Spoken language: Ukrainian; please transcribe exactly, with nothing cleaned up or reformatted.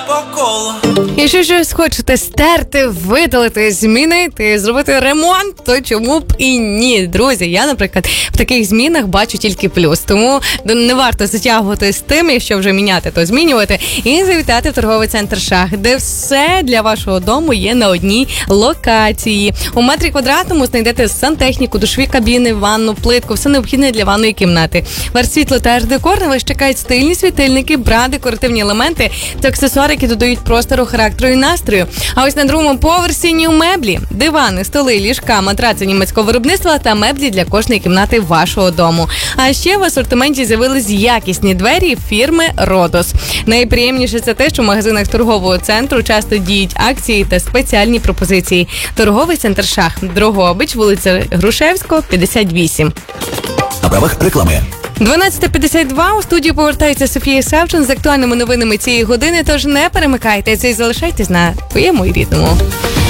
по колу. Якщо щось хочете стерти, видалити, змінити, зробити ремонт, то чому б і ні, друзі. Я, наприклад, в таких змінах бачу тільки плюс. Тому не варто затягувати з тим, якщо вже міняти, то змінювати. І завітати в торговий центр «Шах», де все для вашого дому є на одній локації. У метрі квадратному знайдете сантехніку, душові кабіни, ванну, плитку, все необхідне для ванної кімнати. Ваш світло та арт-декор на вас чекають стильні світильники, бра, декоративні елементи та аксесуари, які додають простору, характеру і настрою. А ось на другому поверсі нью меблі, дивани, столи, ліжка, матраци німецького виробництва та меблі для кожної кімнати вашого дому. А ще в асортименті з'явились якісні двері фірми «Родос». Найприємніше це те, що в магазинах торгового центру часто діють акції та спеціальні пропозиції. Торговий центр «Шах», Дрогобич, вулиця Грушевського, п'ятдесят вісім. На правах реклами. дванадцята п'ятдесят два у студію повертається Софія Савчин з актуальними новинами цієї години, тож не перемикайтеся і залишайтесь на твоєму і рідному.